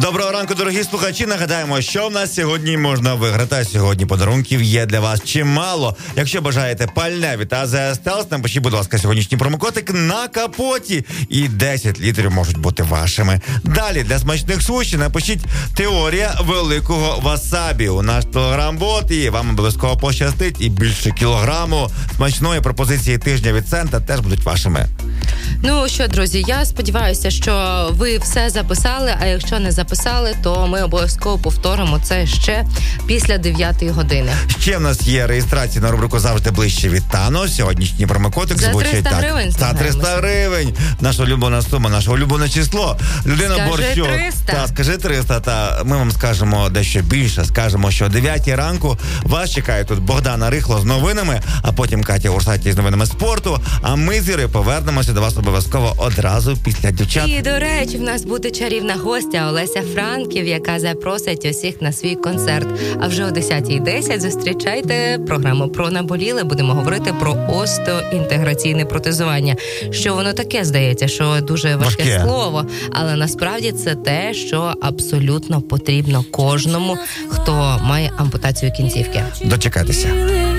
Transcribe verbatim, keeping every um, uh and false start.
Доброго ранку, дорогі слухачі. Нагадаємо, що в нас сьогодні можна виграти. Сьогодні подарунків є для вас чимало. Якщо бажаєте пальне від ей зет ес Stealth, напишіть, будь ласка, сьогоднішній промокодик на капоті. І десять літрів можуть бути вашими. Далі, для смачних суші напишіть теорія великого васабі. У наш телеграм-бот, і вам обов'язково пощастить. І більше кілограму смачної пропозиції тижня від Цента теж будуть вашими. Ну що, друзі, я сподіваюся, що ви все записали, а якщо не записали, то ми обов'язково повторимо це ще після дев'ятої години. Ще в нас є реєстрація на рубрику «Завжди ближче від Тано». Сьогоднішній промокодик звучить так. За триста гривень. За триста гривень. Наша улюблена сума, наше улюблене число. Людина скажи борщу. триста. Та, скажи триста. Та ми вам скажемо дещо більше. Скажемо, що о дев'ятій ранку вас чекає тут Богдана Рихло з новинами, а потім Катя Урсаті з новинами спорту. А ми з Ірою повернемося до вас обов'язково одразу після дівчат. І, до речі, в нас буде чарівна гостя Олеся Франків, яка запросить усіх на свій концерт. А вже о десятій десять зустрічайте програму «Про наболіле». Будемо говорити про остеоінтеграційне протезування. Що воно таке, здається, що дуже важке, важке слово, але насправді це те, що абсолютно потрібно кожному, хто має ампутацію кінцівки. Дочекайтеся.